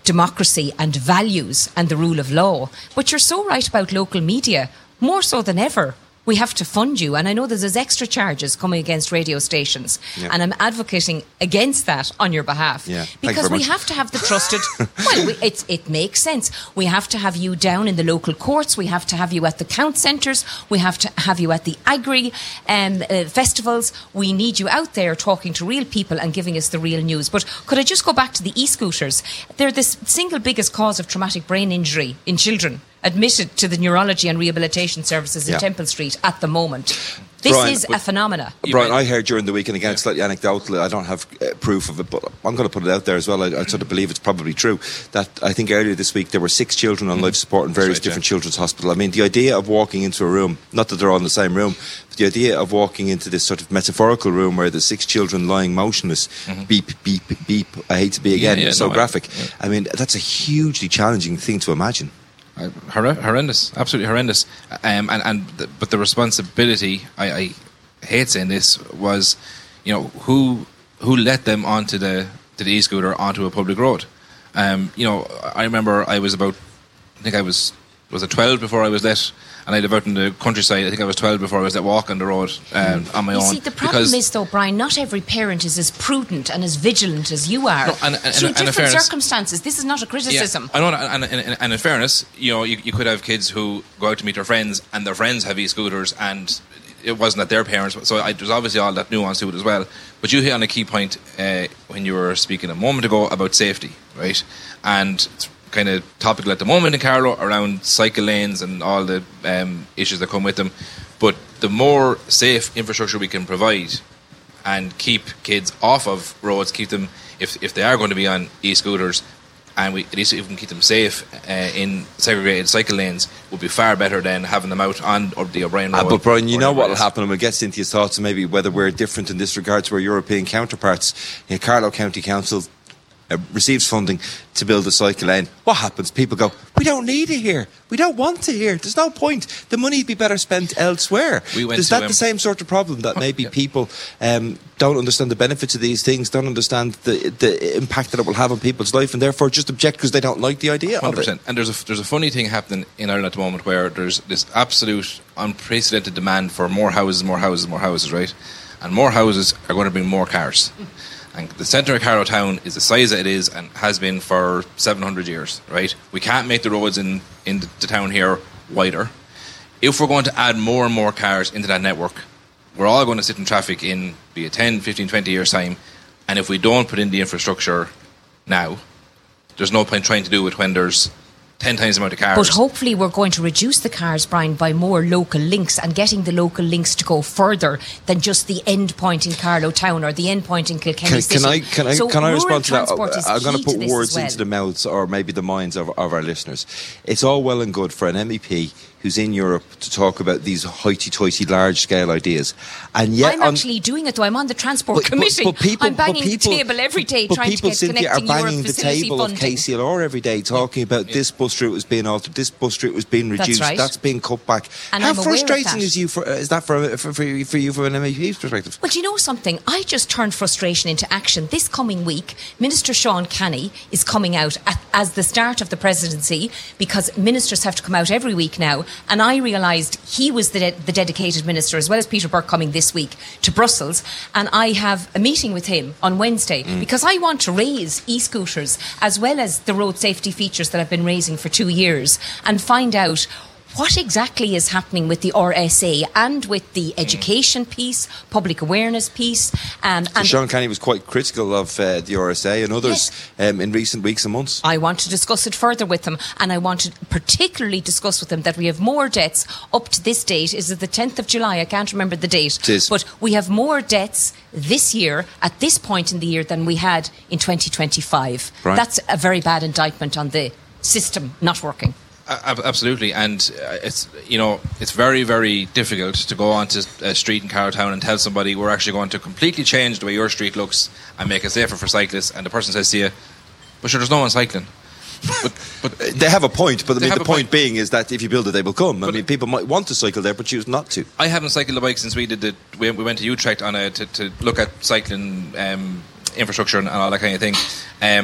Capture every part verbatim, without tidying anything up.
democracy and values and the rule of law. But you're so right about local media, more so than ever. We have to fund you, and I know there's extra charges coming against radio stations, yeah. and I'm advocating against that on your behalf, yeah. because we much. have to have the trusted. well, we, it, it makes sense. We have to have you down in the local courts. We have to have you at the count centres. We have to have you at the agri um, uh, festivals. We need you out there talking to real people and giving us the real news. But could I just go back to the e-scooters? They're the single biggest cause of traumatic brain injury in children, admitted to the neurology and rehabilitation services in yeah. Temple Street at the moment. This Brian, is a phenomena. Brian, I heard during the week, and again, it's slightly anecdotal, I don't have uh, proof of it, but I'm going to put it out there as well. I, I sort of believe it's probably true, that I think earlier this week there were six children on mm. life support in various right, different yeah. children's hospitals. I mean, the idea of walking into a room, not that they're all in the same room, but the idea of walking into this sort of metaphorical room where there's six children lying motionless, mm-hmm. beep, beep, beep, I hate to be again, yeah, yeah, so no, graphic. I, yeah. I mean, that's a hugely challenging thing to imagine. Uh, horrendous, absolutely horrendous. Um, and and the, but the responsibility, I, I hate saying this, was, you know, who who let them onto the to the e-scooter onto a public road. Um, you know, I remember I was about, I think I was was it twelve before I was let. And I live out in the countryside. I think I was twelve before I was at walk on the road um, on my you own. You see, the problem is, though, Brian, not every parent is as prudent and as vigilant as you are. No, and, and, so in and, different fairness, circumstances, this is not a criticism. Yeah, I know, and, and, and in fairness, you know, you, you could have kids who go out to meet their friends, and their friends have e-scooters, and it wasn't at their parents. So I, there's obviously all that nuance to it as well. But you hit on a key point uh, when you were speaking a moment ago about safety, right? And kind of topical at the moment in Carlow around cycle lanes and all the um, issues that come with them. But the more safe infrastructure we can provide and keep kids off of roads, keep them, if if they are going to be on e-scooters, and we, at least if we can keep them safe uh, in segregated cycle lanes, would be far better than having them out on or the O'Brien Road. Uh, but Brian, you know what will happen, and we'll get Cynthia's thoughts on maybe whether we're different in this regard to our European counterparts. You know, Carlow County Council Uh, receives funding to build a cycle lane. What happens? People go, we don't need it here. We don't want it here. There's no point. The money would be better spent elsewhere. We went Is that to, um, the same sort of problem that maybe yeah. people um, don't understand the benefits of these things, don't understand the the impact that it will have on people's life, and therefore just object because they don't like the idea one hundred percent. Of it? And there's a, there's a funny thing happening in Ireland at the moment where there's this absolute unprecedented demand for more houses, more houses, more houses, right? And more houses are going to bring more cars. And the centre of Carlow Town is the size that it is and has been for seven hundred years, right? We can't make the roads in, in the, the town here wider. If we're going to add more and more cars into that network, we're all going to sit in traffic in, be it ten, fifteen, twenty years' time. And if we don't put in the infrastructure now, there's no point trying to do it when there's ten times the amount of cars. But hopefully we're going to reduce the cars, Brian, by more local links and getting the local links to go further than just the end point in Carlow Town or the end point in Kilkenny can, City. Can I, can I, so can I respond to that? I'm going to put words well. into the mouths or maybe the minds of, of our listeners. It's all well and good for an M E P who's in Europe to talk about these hoity-toity large-scale ideas. And yet I'm actually on, doing it, though. I'm on the Transport but, Committee. But, but people, I'm banging people, the table every day but trying people, to get Cynthia, Connecting are banging Europe the facility table funding. of K C L R every day, talking about yeah. this bus route was being altered, this bus route was being reduced, that's, right. that's being cut back. And How I'm frustrating that. is you for, uh, is that for, for, for, you, for you from an M E P's perspective? Well, do you know something? I just turned frustration into action. This coming week, Minister Sean Canny is coming out at, as the start of the presidency, because ministers have to come out every week now, and I realised he was the, de- the dedicated minister, as well as Peter Burke coming this week to Brussels, and I have a meeting with him on Wednesday mm. because I want to raise e-scooters as well as the road safety features that I've been raising for two years and find out what exactly is happening with the R S A and with the education piece, public awareness piece. Um, so and Sean Canny was quite critical of uh, the R S A and others yes. um, in recent weeks and months. I want to discuss it further with them, and I want to particularly discuss with them that we have more deaths up to this date. Is it the tenth of July? I can't remember the date. It is. But we have more deaths this year, at this point in the year, than we had in twenty twenty-five. Right. That's a very bad indictment on the system not working. Absolutely, and it's you know it's very very difficult to go onto a street in Carlow Town and tell somebody we're actually going to completely change the way your street looks and make it safer for cyclists, and the person says to you, "But sure, there's no one cycling." But, but they have a point, but I mean, the point, point being is that if you build it, they will come. I mean, people might want to cycle there, but choose not to. I haven't cycled a bike since we did the we, we went to Utrecht on a to, to look at cycling um, infrastructure and all that kind of thing. Um,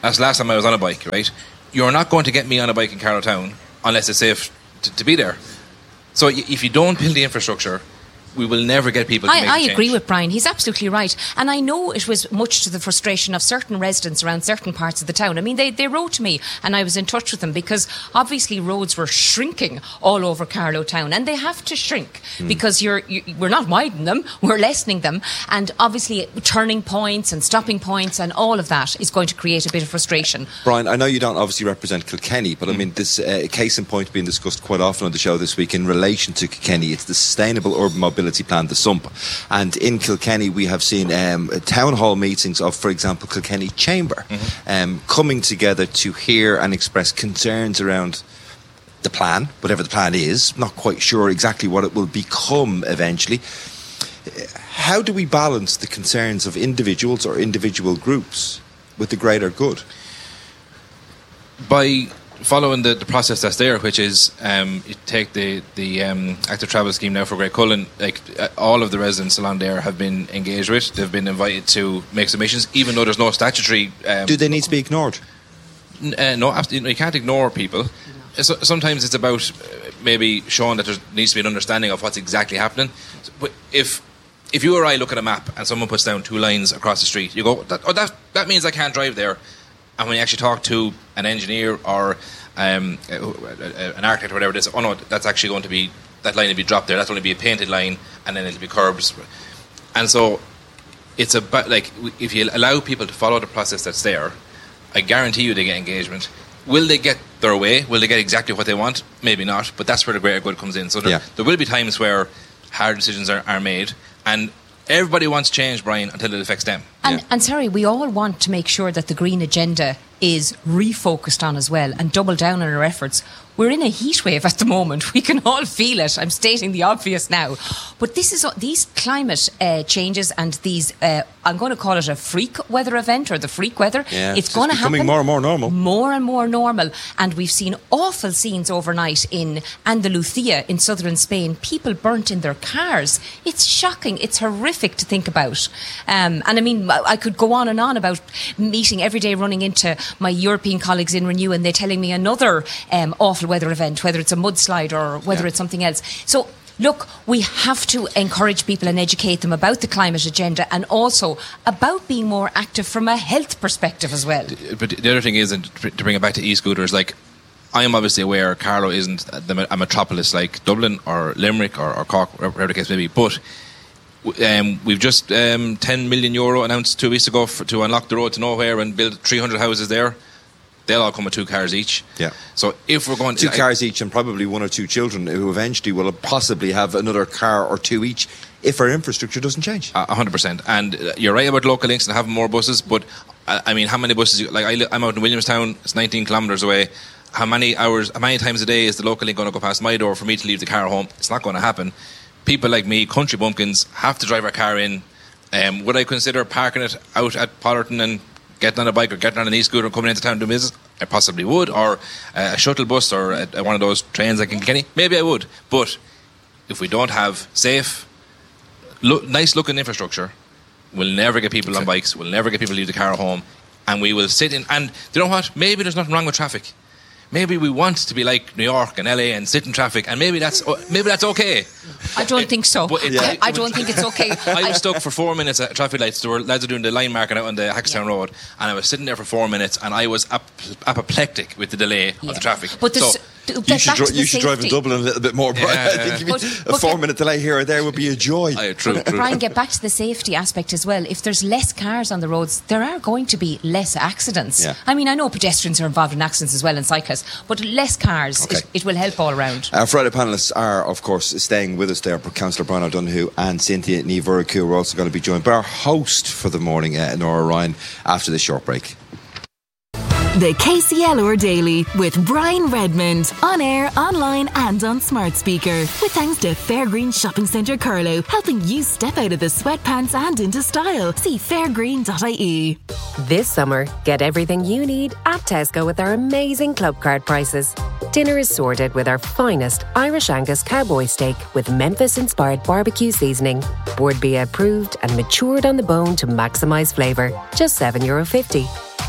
That's the last time I was on a bike, right? You're not going to get me on a bike in Carlow Town unless it's safe to, to be there. So if you don't build the infrastructure, we will never get people to I, make I the agree change. with Brian. He's absolutely right. And I know it was much to the frustration of certain residents around certain parts of the town. I mean, they, they wrote to me and I was in touch with them because obviously roads were shrinking all over Carlow Town, and they have to shrink mm. because you're, you, we're not widening them, we're lessening them. And obviously turning points and stopping points and all of that is going to create a bit of frustration. Brian, I know you don't obviously represent Kilkenny, but mm. I mean, this uh, case in point being discussed quite often on the show this week in relation to Kilkenny. It's the Sustainable Urban Mobility Plan, the S U M P. And in Kilkenny, we have seen um, town hall meetings of, for example, Kilkenny Chamber mm-hmm. um, coming together to hear and express concerns around the plan, whatever the plan is. Not quite sure exactly what it will become eventually. How do we balance the concerns of individuals or individual groups with the greater good? By following the, the process that's there, which is um, you take the the um, active travel scheme now for Great Cullen. Like uh, all of the residents along there have been engaged with. They've been invited to make submissions, even though there's no statutory. Um, Do they need to be ignored? N- uh, no, absolutely. You can't ignore people. So, sometimes it's about uh, maybe showing that there needs to be an understanding of what's exactly happening. So, but if if you or I look at a map and someone puts down two lines across the street, you go, that, oh, that that means I can't drive there. And when you actually talk to an engineer or um, an architect or whatever it is, oh no, that's actually going to be, that line will be dropped there. That's going to be a painted line and then it'll be curbs. And so it's about, like, if you allow people to follow the process that's there, I guarantee you they get engagement. Will they get their way? Will they get exactly what they want? Maybe not, but that's where the greater good comes in. So there, yeah. there will be times where hard decisions are, are made, and everybody wants change, Brian, until it affects them. And, yeah. and sorry, we all want to make sure that the green agenda is refocused on as well and double down on our efforts. We're in a heat wave at the moment. We can all feel it. I'm stating the obvious now. But this is these climate uh, changes and these, uh, I'm going to call it a freak weather event or the freak weather. Yeah, it's, it's going to happen. becoming more and more normal. More and more normal. And we've seen awful scenes overnight in Andalusia in southern Spain. People burnt in their cars. It's shocking. It's horrific to think about. Um, and I mean, I could go on and on about meeting every day, running into my European colleagues in Renew, and they're telling me another um, awful weather event, whether it's a mudslide or whether yeah. it's something else. So look, we have to encourage people and educate them about the climate agenda and also about being more active from a health perspective as well. But the other thing is, and to bring it back to e-scooters, like, I am obviously aware Carlow isn't a metropolis like Dublin or Limerick or, or Cork, whatever the case may be, but Um, we've just um, ten million euro announced two weeks ago for, to unlock the road to nowhere and build three hundred houses there. They'll all come with two cars each. Yeah. So if we're going two to, cars I, each and probably one or two children who eventually will possibly have another car or two each if our infrastructure doesn't change. A hundred percent. And uh, you're right about local links and having more buses, but uh, I mean, how many buses? You, like I li- I'm out in Williamstown. It's nineteen kilometres away. How many hours? How many times a day is the local link going to go past my door for me to leave the car home? It's not going to happen. People like me, country bumpkins, have to drive our car in. Um, would I consider parking it out at Pollerton and getting on a bike or getting on an e-scooter and coming into town to do business? I possibly would. Or uh, a shuttle bus or a, a one of those trains like in Kilkenny? Maybe I would. But if we don't have safe, lo- nice-looking infrastructure, we'll never get people on bikes, we'll never get people to leave the car at home, and we will sit in... And you know what? Maybe there's nothing wrong with traffic. Maybe we want to be like New York and L A and sit in traffic, and maybe that's maybe that's okay. I don't think so. But it, I, I don't think it's okay. I was stuck for four minutes at traffic lights. There were lads are doing the line marking out on the Hackstown yeah. Road, and I was sitting there for four minutes, and I was ap- apoplectic with the delay yeah. of the traffic. But so, you should, dri- you should drive in Dublin a little bit more, Brian. Yeah, I think but, a four-minute delay here or there would be a joy. Aye, true, true. Brian, get back to the safety aspect as well. If there's less cars on the roads, there are going to be less accidents. Yeah. I mean, I know pedestrians are involved in accidents as well, and cyclists, but less cars, okay. it, it will help all around. Our Friday panellists are, of course, staying with us there, Councillor Brian O'Donoghue and Cynthia Ní Mhurchú. We're also going to be joined by our host for the morning, uh, Nora Ryan, after this short break. The K C L R Daily with Brian Redmond. On air, online and on smart speaker. With thanks to Fairgreen Shopping Centre Carlow, helping you step out of the sweatpants and into style. See fairgreen dot I E. This summer, get everything you need at Tesco with our amazing club card prices. Dinner is sorted with our finest Irish Angus cowboy steak with Memphis-inspired barbecue seasoning. Bord Bia approved and matured on the bone to maximise flavour. Just seven euro fifty.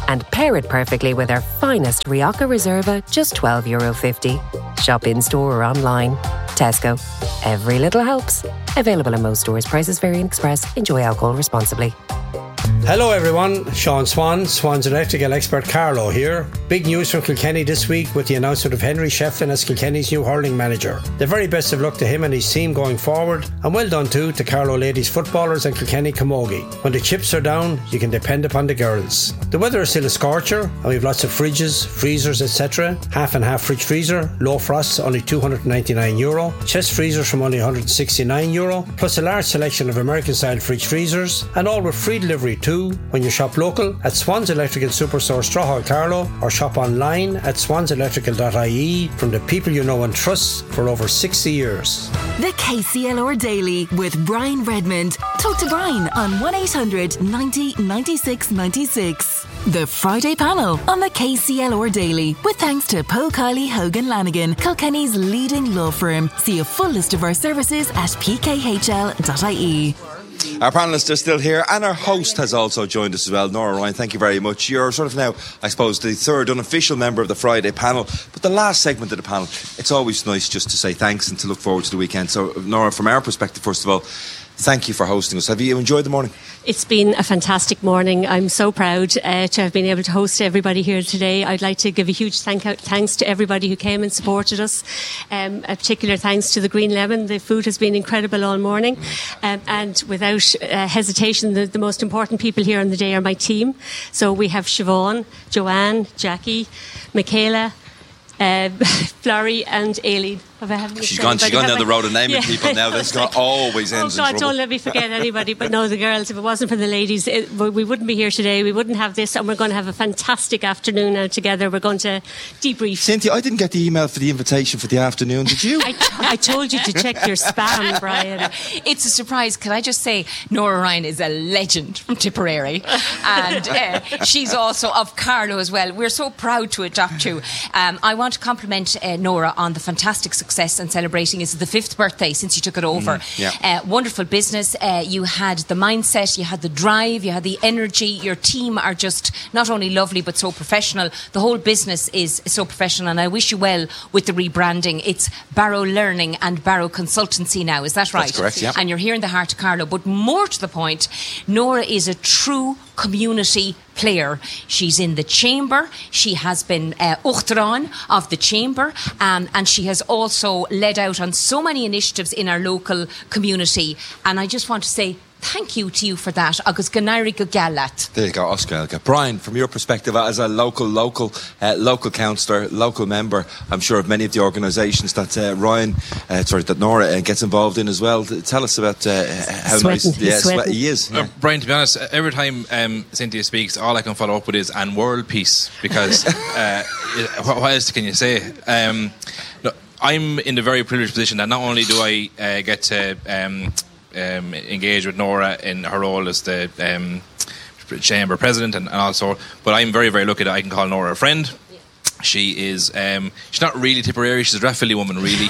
And pair it perfectly with our finest Rioja Reserva, just twelve euro fifty. Shop in-store or online. Tesco. Every little helps. Available in most stores. Prices vary in Express. Enjoy alcohol responsibly. Hello everyone, Sean Swan, Swan's electrical expert Carlo here. Big news from Kilkenny this week with the announcement of Henry Shefflin as Kilkenny's new hurling manager. The very best of luck to him and his team going forward, and well done too to Carlow ladies footballers and Kilkenny Camogie. When the chips are down, you can depend upon the girls. The weather is still a scorcher, and we have lots of fridges, freezers, et cetera. Half and half fridge freezer, low frosts only two hundred ninety-nine euro, chest freezers from only one hundred sixty-nine euro, plus a large selection of American style fridge freezers, and all with free delivery too when you shop local at Swan's Electrical Superstore Strawhall Carlow, or shop online at swans electrical dot I E from the people you know and trust for over sixty years. The K C L R Daily with Brian Redmond. Talk to Brian on one eight hundred ninety ninety-six ninety-six. The Friday panel on the K C L R Daily with thanks to Poe Kiley Hogan Lanigan, Kilkenny's leading law firm. See a full list of our services at p k h l dot I E. Our panellists are still here, and our host has also joined us as well. Nora Ryan, thank you very much. You're sort of now, I suppose, the third unofficial member of the Friday panel, but the last segment of the panel, it's always nice just to say thanks and to look forward to the weekend. So, Nora, from our perspective, first of all, thank you for hosting us. Have you enjoyed the morning? It's been a fantastic morning. I'm so proud uh, to have been able to host everybody here today. I'd like to give a huge thank out, thanks to everybody who came and supported us. Um, a particular thanks to the Green Lemon. The food has been incredible all morning. Um, and without uh, hesitation, the, the most important people here on the day are my team. So we have Siobhan, Joanne, Jackie, Michaela, uh, Florrie and Aileen. She's gone, she's gone down the road of naming yeah. people now. This like, always ends oh God, in trouble. Don't let me forget anybody. But no, the girls, if it wasn't for the ladies, it, we wouldn't be here today. We wouldn't have this, and we're going to have a fantastic afternoon now together. We're going to debrief. Cynthia, I didn't get the email for the invitation for the afternoon, did you? I, I told you to check your spam, Brian. It's a surprise. Can I just say, Nora Ryan is a legend from Tipperary, and uh, she's also of Carlow as well. We're so proud to adopt you. Um, I want to compliment uh, Nora on the fantastic success and celebrating. It's the fifth birthday since you took it over. Mm, yeah. uh, wonderful business. Uh, you had the mindset, you had the drive, you had the energy. Your team are just not only lovely but so professional. The whole business is so professional, and I wish you well with the rebranding. It's Barrow Learning and Barrow Consultancy now, is that right? That's correct, yeah. And you're here in the heart of Carlow. But more to the point, Nora is a true community player. She's in the chamber. She has been uh, Uachtaráin of the chamber, um, and she has also led out on so many initiatives in our local community. And I just want to say thank you to you for that. Agus Ganari go Gallat. There you go, Oscar. Brian, from your perspective as a local, local, uh, local councillor, local member, I'm sure of many of the organisations that uh, Ryan, uh, sorry, that Nora uh, gets involved in as well. Tell us about uh, how Sweating. nice yeah, sweat he is. Yeah. Uh, Brian, to be honest, every time um, Cynthia speaks, all I can follow up with is "and world peace," because uh, what, what else can you say? Um, no, I'm in the very privileged position that not only do I uh, get to um, Um, engage with Nora in her role as the um, chamber president and, and also, but I'm very very lucky that I can call Nora a friend. She is um, she's not really Tipperary, she's a Rathvilly woman really,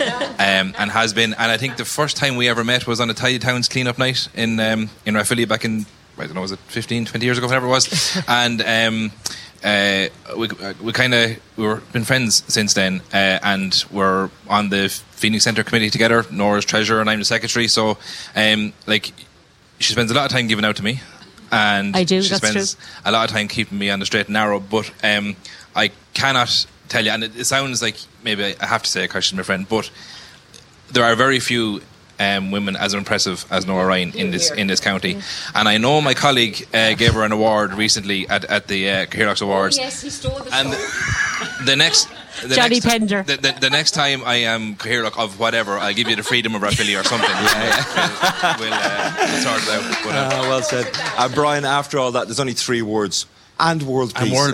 um, and has been, and I think the first time we ever met was on a Tidy Towns clean-up night in um, in Rathvilly back in, I don't know, was it fifteen, twenty years ago, whatever it was. And um, uh, we we kind of we were been friends since then, uh, and we're on the Phoenix Centre committee together. Nora's treasurer and I'm the secretary. So, um, like, she spends a lot of time giving out to me, and I do. She that's spends true. a lot of time keeping me on the straight and narrow. But um, I cannot tell you, and it, it sounds like maybe I have to say because she's my friend, but there are very few Um, women as impressive as Nora Ryan in this in this county, and I know my colleague uh, gave her an award recently at at the uh, Caherlox Awards. Oh, yes, he stole the and show. the next the Johnny next, Pender. The, the, the next time I am Caherlox of whatever, I'll give you the freedom of Rathvilly or something. Yeah, yeah. We'll, uh, we'll sort it out. But, uh, uh, well said. And Brian, after all that, there's only three words. And world peace. And world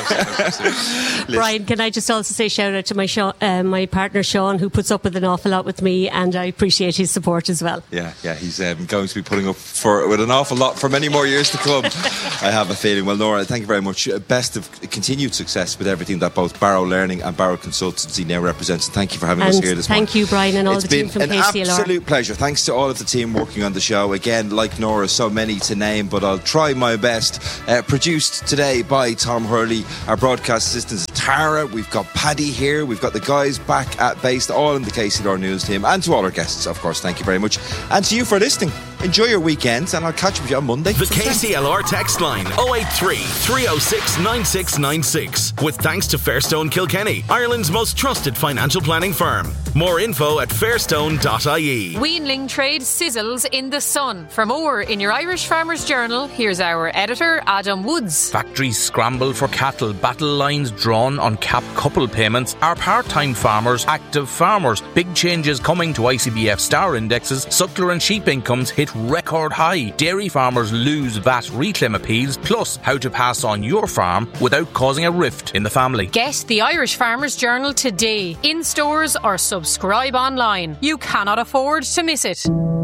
peace. Brian, can I just also say shout out to my Sean, uh, my partner Sean, who puts up with an awful lot with me, and I appreciate his support as well. Yeah, yeah, he's um, going to be putting up for with an awful lot for many more years to come. I have a feeling. Well, Nora, thank you very much. Best of continued success with everything that both Barrow Learning and Barrow Consultancy now represents. And thank you for having and us here this morning. Thank you, Brian, and all it's the team from K C L R. It's been an absolute pleasure. Thanks to all of the team working on the show. Again, like Nora, so many to name, but I'll try my best. Uh, produced today by Tom Hurley. Our broadcast assistant is Tara. We've got Paddy here. We've got the guys back at base, all in the K C L R News team. And to all our guests, of course, thank you very much. And to you for listening. Enjoy your weekends, and I'll catch up with you on Monday. The K C L R text line oh eight three, three oh six, nine six nine six. With thanks to Fairstone Kilkenny, Ireland's most trusted financial planning firm. More info at fairstone dot I E. Weanling trade sizzles in the sun. For more in your Irish Farmers Journal, here's our editor, Adam Woods. Factories scramble for cattle, battle lines drawn on cap couple payments. Are part-time farmers active farmers? Big changes coming to I C B F star indexes. Suckler and sheep incomes hit record high. Dairy farmers lose V A T reclaim appeals. Plus, how to pass on your farm without causing a rift in the family. Get the Irish Farmers Journal today, in stores or subscribe online. You cannot afford to miss it.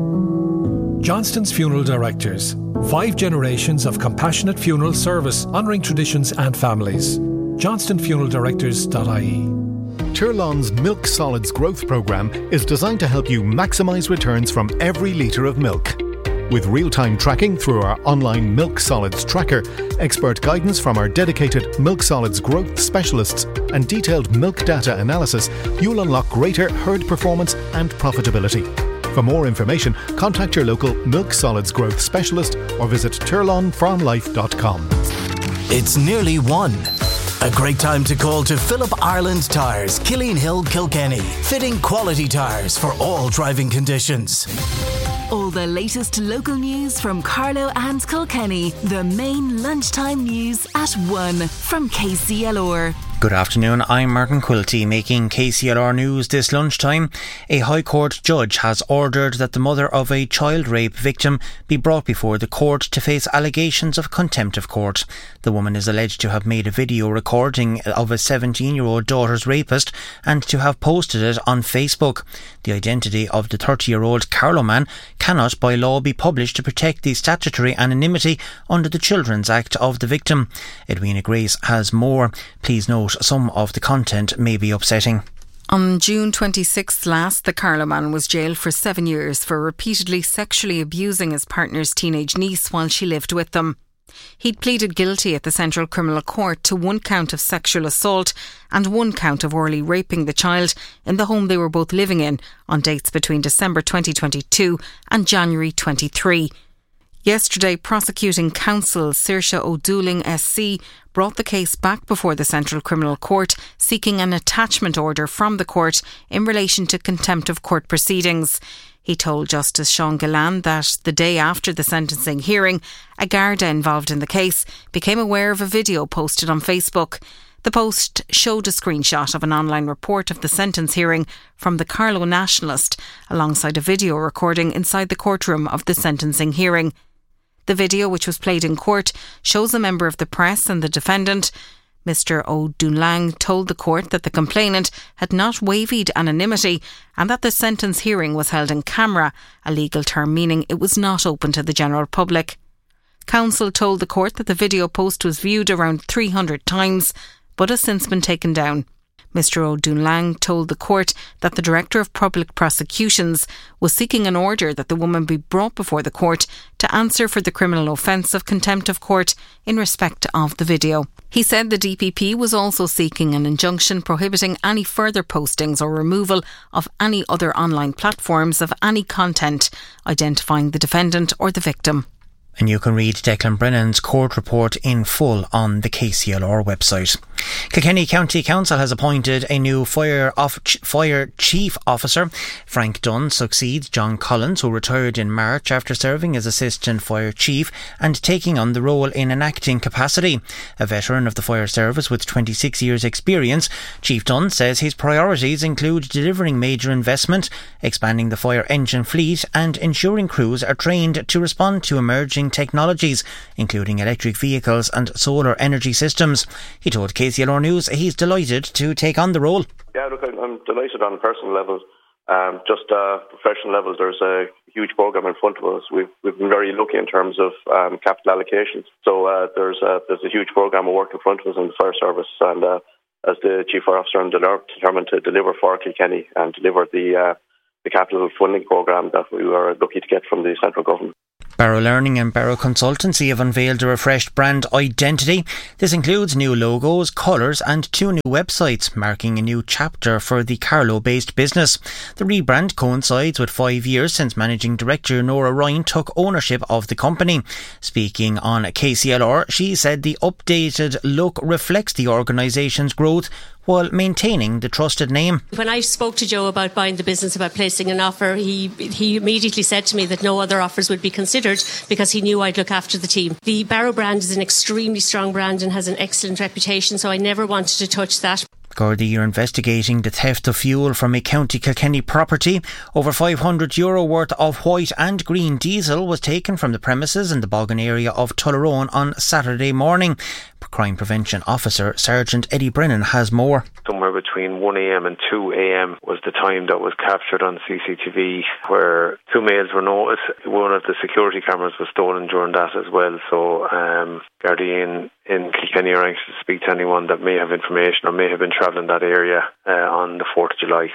Johnston's Funeral Directors. Five generations of compassionate funeral service, honouring traditions and families. johnston funeral directors dot I E. Turlon's Milk Solids Growth Programme is designed to help you maximise returns from every litre of milk. With real-time tracking through our online Milk Solids Tracker, expert guidance from our dedicated Milk Solids Growth specialists and detailed milk data analysis, you'll unlock greater herd performance and profitability. For more information, contact your local Milk Solids Growth specialist or visit turlon farm life dot com. It's nearly one. A great time to call to Philip Ireland Tyres, Killeen Hill, Kilkenny. Fitting quality tyres for all driving conditions. All the latest local news from Carlow and Kilkenny. The main lunchtime news at one from K C L R. Good afternoon, I'm Martin Quilty, making K C L R News this lunchtime. A High Court judge has ordered that the mother of a child rape victim be brought before the court to face allegations of contempt of court. The woman is alleged to have made a video recording of a seventeen-year-old daughter's rapist and to have posted it on Facebook. The identity of the thirty-year-old Carlow man cannot by law be published to protect the statutory anonymity under the Children's Act of the victim. Edwina Grace has more. Please note some of the content may be upsetting. On June twenty-sixth last, the Carlow man was jailed for seven years for repeatedly sexually abusing his partner's teenage niece while she lived with them. He'd pleaded guilty at the Central Criminal Court to one count of sexual assault and one count of orally raping the child in the home they were both living in on dates between December twenty twenty-two and January twenty-three. Yesterday, prosecuting counsel Saoirse O'Dooling S C brought the case back before the Central Criminal Court, seeking an attachment order from the court in relation to contempt of court proceedings. He told Justice Sean Gillan that the day after the sentencing hearing, a Garda involved in the case became aware of a video posted on Facebook. The post showed a screenshot of an online report of the sentence hearing from the Carlow Nationalist, alongside a video recording inside the courtroom of the sentencing hearing. The video, which was played in court, shows a member of the press and the defendant. Mister O'Doolang told the court that the complainant had not waived anonymity and that the sentence hearing was held in camera, a legal term meaning it was not open to the general public. Counsel told the court that the video post was viewed around three hundred times, but has since been taken down. Mister O'Doolang told the court that the Director of Public Prosecutions was seeking an order that the woman be brought before the court to answer for the criminal offence of contempt of court in respect of the video. He said the D P P was also seeking an injunction prohibiting any further postings or removal of any other online platforms of any content identifying the defendant or the victim. And you can read Declan Brennan's court report in full on the K C L R website. Kilkenny County Council has appointed a new fire, off, fire chief officer. Frank Dunn succeeds John Collins, who retired in March after serving as assistant fire chief and taking on the role in an acting capacity. A veteran of the fire service with twenty-six years experience, Chief Dunn says his priorities include delivering major investment, expanding the fire engine fleet and ensuring crews are trained to respond to emerging technologies, including electric vehicles and solar energy systems. He told K C L R News he's delighted to take on the role. Yeah, look, I'm delighted on a personal level. Um, just uh, professional level, there's a huge programme in front of us. We've we've been very lucky in terms of um, capital allocations. So uh, there's a, there's a huge programme of work in front of us in the fire service, and uh, as the Chief Fire Officer, I'm determined to deliver for Kilkenny and deliver the uh, the capital funding programme that we were lucky to get from the central government. Barrow Learning and Barrow Consultancy have unveiled a refreshed brand identity. This includes new logos, colours and two new websites, marking a new chapter for the Carlow-based business. The rebrand coincides with five years since Managing Director Nora Ryan took ownership of the company. Speaking on K C L R, she said the updated look reflects the organisation's growth while maintaining the trusted name. When I spoke to Joe about buying the business, about placing an offer, he he immediately said to me that no other offers would be considered because he knew I'd look after the team. The Barrow brand is an extremely strong brand and has an excellent reputation, so I never wanted to touch that. Gardaí are investigating the theft of fuel from a County Kilkenny property. Over five hundred euro worth of white and green diesel was taken from the premises in the Boggin area of Tullerone on Saturday morning. Crime Prevention Officer Sergeant Eddie Brennan has more. Somewhere between one a.m. and two a.m. was the time that was captured on C C T V, where two males were noticed. One of the security cameras was stolen during that as well. So um, Gardaí in, in Kilkenny are anxious to speak to anyone that may have information or may have been travelling that area uh, on the fourth of July.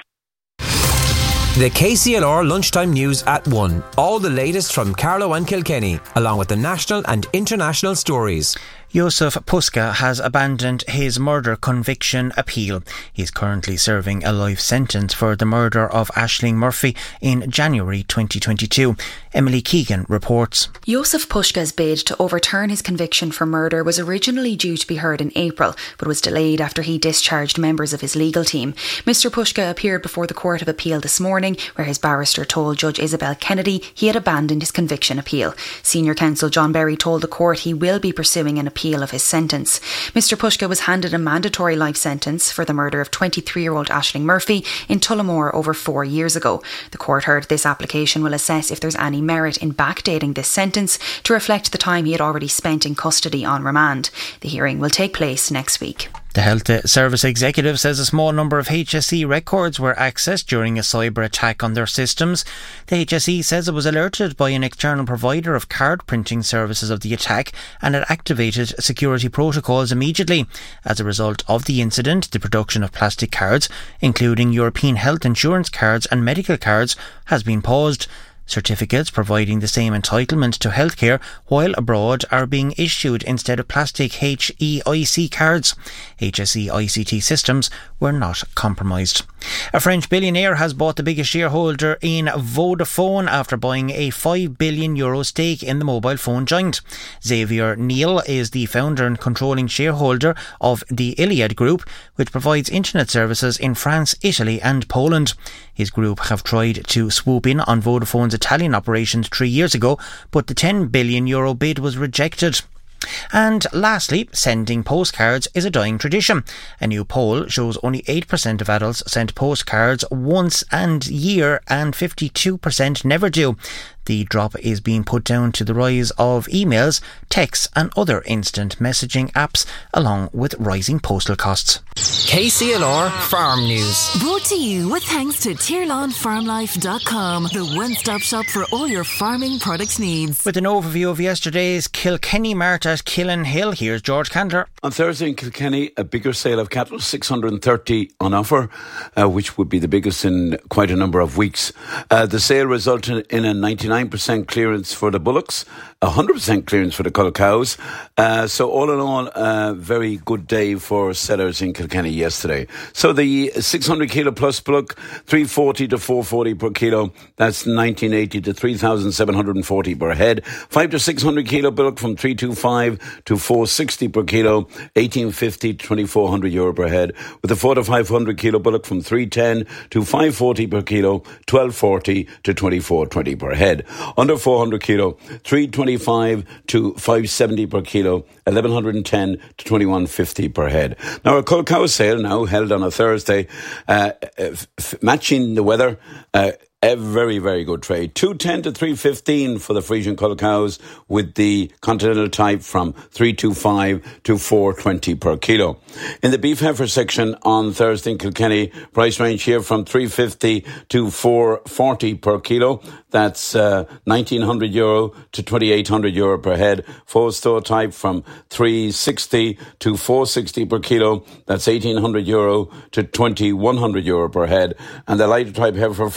The K C L R Lunchtime News at one. All the latest from Carlow and Kilkenny, along with the national and international stories. Jozef Puska has abandoned his murder conviction appeal. He is currently serving a life sentence for the murder of Aisling Murphy in January twenty twenty-two. Emily Keegan reports. Jozef Puska's bid to overturn his conviction for murder was originally due to be heard in April, but was delayed after he discharged members of his legal team. Mister Puska appeared before the Court of Appeal this morning, where his barrister told Judge Isabel Kennedy he had abandoned his conviction appeal. Senior counsel John Berry told the court he will be pursuing an appeal appeal of his sentence. Mister Puska was handed a mandatory life sentence for the murder of twenty-three-year-old Aisling Murphy in Tullamore over four years ago. The court heard this application will assess if there's any merit in backdating this sentence to reflect the time he had already spent in custody on remand. The hearing will take place next week. The Health Service Executive says a small number of H S E records were accessed during a cyber attack on their systems. The H S E says it was alerted by an external provider of card printing services of the attack and had activated security protocols immediately. As a result of the incident, the production of plastic cards, including European health insurance cards and medical cards, has been paused. Certificates providing the same entitlement to healthcare while abroad are being issued instead of plastic H E I C cards. H S E I C T systems were not compromised. A French billionaire has bought the biggest shareholder in Vodafone after buying a five billion euro stake in the mobile phone giant. Xavier Niel is the founder and controlling shareholder of the Iliad Group, which provides internet services in France, Italy and Poland. His group have tried to swoop in on Vodafone's Italian operations three years ago, but the ten billion euro bid was rejected. And lastly, sending postcards is a dying tradition. A new poll shows only eight percent of adults send postcards once a year and fifty-two percent never do. The drop is being put down to the rise of emails, texts and other instant messaging apps, along with rising postal costs. K C L R Farm News. Brought to you with thanks to tier lawn farm life dot com, the one-stop shop for all your farming products needs. With an overview of yesterday's Kilkenny Mart at Killen Hill, here's George Candler. On Thursday in Kilkenny, a bigger sale of cattle, six hundred thirty on offer, uh, which would be the biggest in quite a number of weeks. Uh, the sale resulted in a ninety-nine percent clearance for the bullocks, one hundred percent clearance for the cull cows. Uh, so all in all, a very good day for sellers in Kilkenny yesterday. So the six hundred kilo plus bullock, three forty to four forty per kilo. That's nineteen eighty to three thousand seven hundred forty per head. five to six hundred kilo bullock from three twenty-five to four sixty per kilo, eighteen fifty to twenty-four hundred euro per head. With the four to five hundred kilo bullock from three ten to five forty per kilo, twelve forty to twenty-four twenty per head. Under four hundred kilo, three twenty-five to five seventy per kilo, eleven ten to twenty-one fifty per head. Now, a cull cow sale now held on a Thursday, uh, f- matching the weather, uh, a very, very good trade. two ten to three fifteen for the Frisian cull cows, with the continental type from three twenty-five to four twenty per kilo. In the beef heifer section on Thursday in Kilkenny, price range here from three fifty to four forty per kilo. That's uh, nineteen hundred euro to twenty-eight hundred euro per head. Full store type from three sixty to four sixty per kilo. That's eighteen hundred euro to twenty-one hundred euro per head. And the lighter type heifer from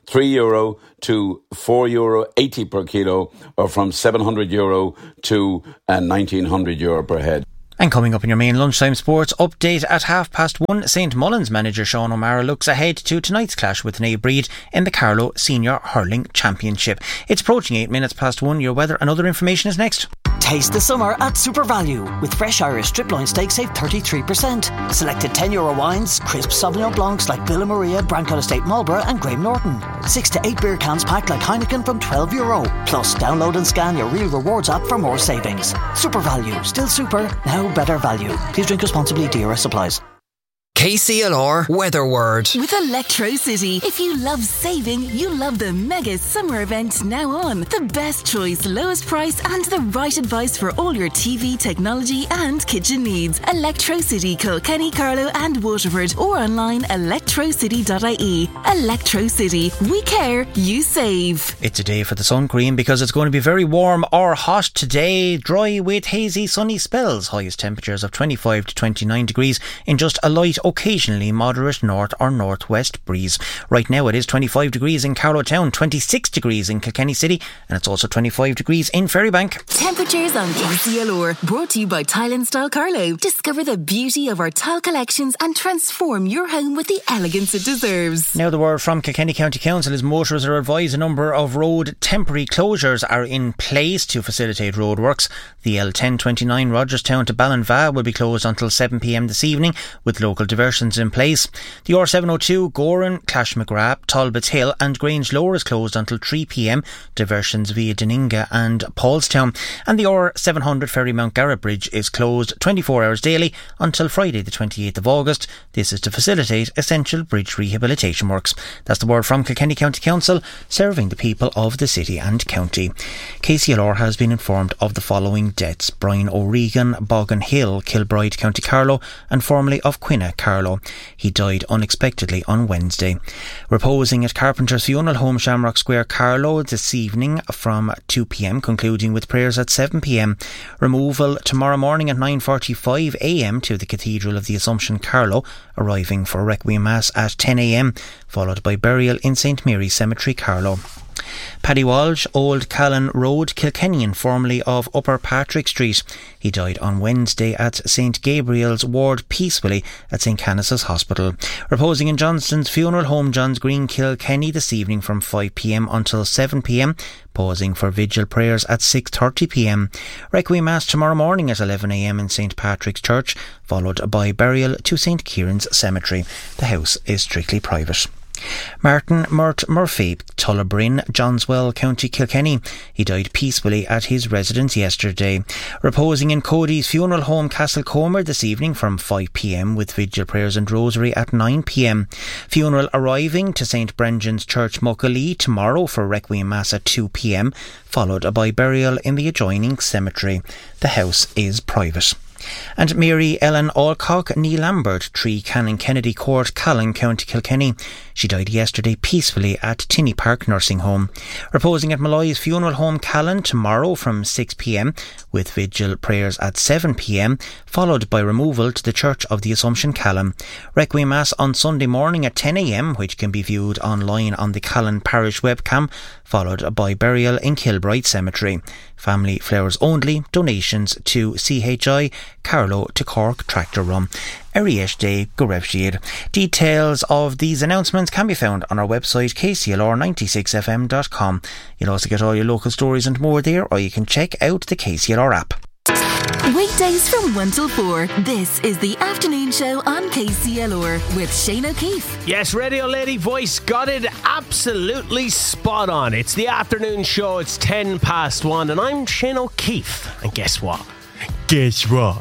three euro to four euro eighty per kilo, or from seven hundred euro to uh, nineteen hundred euro per head. And coming up in your main lunchtime sports update at half past one, Saint Mullins manager Sean O'Mara looks ahead to tonight's clash with Nave Breed in the Carlow Senior Hurling Championship. It's approaching eight minutes past one. Your weather and other information is next. Taste the summer at Super Value. With fresh Irish strip loin steak, save thirty-three percent. Selected ten euro wines, crisp Sauvignon Blancs like Villa Maria, Branco Estate Marlborough and Graham Norton. six to eight beer cans packed like Heineken from twelve euro. Plus, download and scan your Real Rewards app for more savings. Super Value. Still super, now better value. Please drink responsibly. D R S supplies. K C L R Weather Word. With Electrocity. If you love saving, you love the mega summer event now on. The best choice, lowest price and the right advice for all your T V, technology and kitchen needs. Electrocity, Kilkenny, Carlow and Waterford, or online electrocity dot I E. Electrocity. We care, you save. It's a day for the sun cream because it's going to be very warm or hot today. Dry with hazy sunny spells. Highest temperatures of twenty-five to twenty-nine degrees in just a light, occasionally moderate north or northwest breeze. Right now it is twenty-five degrees in Carlow Town, twenty-six degrees in Kilkenny City, and it's also twenty-five degrees in Ferrybank. Temperatures on K C L R, brought to you by Tile and Style Carlow. Discover the beauty of our tile collections and transform your home with the elegance it deserves. Now the word from Kilkenny County Council is motorists are advised a number of road temporary closures are in place to facilitate roadworks. The L ten twenty-nine Rogerstown to Ballinva will be closed until seven p m this evening, with local diversions in place. The R seven oh two Goran, Clashmcgrath, Talbot's Hill and Grange Lower is closed until three p m. Diversions via Deninga and Paulstown. And the R seven hundred Ferry Mount Garrett Bridge is closed twenty-four hours daily until Friday the twenty-eighth of August. This is to facilitate essential bridge rehabilitation works. That's the word from Kilkenny County Council, serving the people of the city and county. K C L R has been informed of the following deaths: Brian O'Regan, Bogan Hill, Kilbride, County Carlow, and formerly of Quinna, Carlow. He died unexpectedly on Wednesday. Reposing at Carpenter's Funeral Home, Shamrock Square, Carlow this evening from two p m, concluding with prayers at seven p m. Removal tomorrow morning at nine forty-five a m to the Cathedral of the Assumption, Carlow, arriving for Requiem Mass at ten a m, followed by burial in Saint Mary's Cemetery, Carlow. Paddy Walsh, Old Callan Road, Kilkenny, formerly of Upper Patrick Street. He died on Wednesday at Saint Gabriel's Ward Peacefully at Saint Canice's Hospital. Reposing in Johnston's Funeral Home, Johns Green, Kilkenny, this evening from five p m until seven p m, pausing for vigil prayers at six thirty p m. Requiem Mass tomorrow morning at eleven a m in Saint Patrick's Church, followed by burial to Saint Kieran's Cemetery. The house is strictly private. Martin Mert Murphy, Tullabryn, Johnswell, County Kilkenny. He died peacefully at his residence yesterday. Reposing in Cody's Funeral Home, Castlecomer, this evening from five p m with vigil prayers and rosary at nine p m. Funeral arriving to Saint Brendan's Church, Muckalee, tomorrow for Requiem Mass at two p m, followed by burial in the adjoining cemetery. The house is private. And Mary Ellen Alcock Neil Lambert, Tree Cannon Kennedy Court, Callan, County Kilkenny. She died yesterday peacefully at Tinney Park Nursing Home. Reposing at Malloy's Funeral Home, Callan, tomorrow from six p m, with vigil prayers at seven p m, followed by removal to the Church of the Assumption, Callan. Requiem Mass on Sunday morning at ten a m, which can be viewed online on the Callan Parish webcam, followed by burial in Kilbride Cemetery. Family flowers only, donations to C H I, Carlow to Cork Tractor Run. Ariash Day, go raibh siad. Details of these announcements can be found on our website k c l r ninety-six f m dot com. You'll also get all your local stories and more there, or you can check out the K C L R app. Weekdays from one till four. This is the afternoon show on K C L R with Shane O'Keefe. Yes, Radio Lady voice got it absolutely spot on. It's the afternoon show. It's ten past one, and I'm Shane O'Keefe. And guess what? Guess what?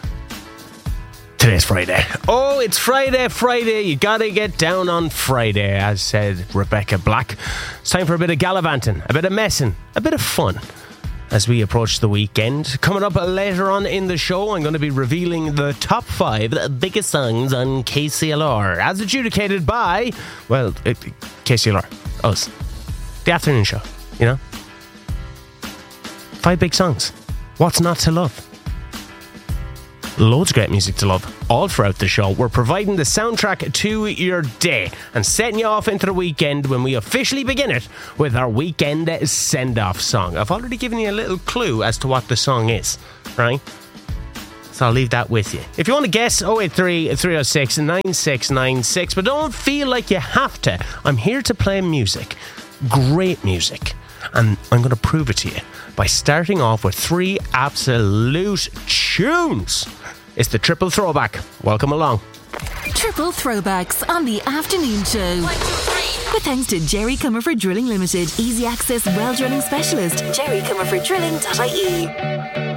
Today's Friday. Oh, it's Friday, Friday. You gotta get down on Friday, as said Rebecca Black. It's time for a bit of gallivanting, a bit of messing, a bit of fun as we approach the weekend. Coming up later on in the show, I'm going to be revealing the top five biggest songs on K C L R, as adjudicated by, well, it, K C L R, us. The afternoon show, you know? Five big songs. What's not to love? Loads of great music to love all throughout the show. We're providing the soundtrack to your day and setting you off into the weekend when we officially begin it with our weekend send-off song. I've already given you a little clue as to what the song is, right? So I'll leave that with you. If you want to guess, oh eight three, three oh six, nine six nine six, but don't feel like you have to. I'm here to play music. Great music. And I'm going to prove it to you by starting off with three absolute tunes. It's the Triple Throwback. Welcome along. Triple Throwbacks on the afternoon show. With thanks to Jerry Comerford Drilling Limited, easy access well drilling specialist, jerry comerford drilling dot I E.